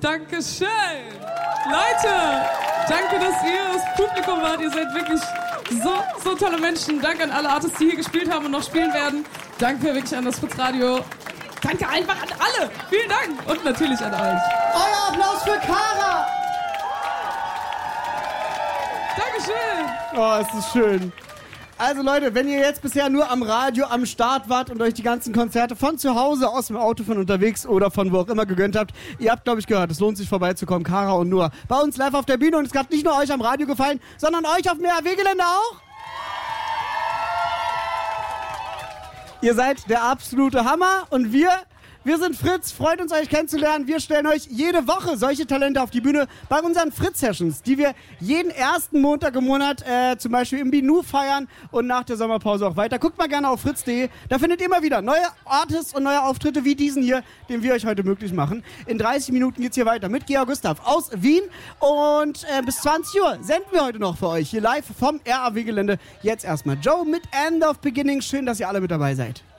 Dankeschön. Leute, danke, dass ihr das Publikum wart. Ihr seid wirklich so tolle Menschen. Danke an alle Artists, die hier gespielt haben und noch spielen werden. Danke wirklich an das Fritz Radio. Danke einfach an alle. Vielen Dank. Und natürlich an euch. Euer Applaus für Kara. Dankeschön. Oh, es ist schön. Also Leute, wenn ihr jetzt bisher nur am Radio am Start wart und euch die ganzen Konzerte von zu Hause, aus dem Auto, von unterwegs oder von wo auch immer gegönnt habt, ihr habt, glaube ich, gehört, es lohnt sich vorbeizukommen, Kara und Noah. Bei uns live auf der Bühne und es hat nicht nur euch am Radio gefallen, sondern euch auf dem RW-Gelände auch. Ihr seid der absolute Hammer und wir sind Fritz, freut uns, euch kennenzulernen. Wir stellen euch jede Woche solche Talente auf die Bühne bei unseren Fritz-Sessions, die wir jeden ersten Montag im Monat zum Beispiel im Binu feiern und nach der Sommerpause auch weiter. Guckt mal gerne auf fritz.de, da findet ihr immer wieder neue Artists und neue Auftritte wie diesen hier, den wir euch heute möglich machen. In 30 Minuten geht's hier weiter mit Georg Gustav aus Wien und bis 20 Uhr senden wir heute noch für euch hier live vom RAW-Gelände. Jetzt erstmal Joe mit End of Beginning. Schön, dass ihr alle mit dabei seid.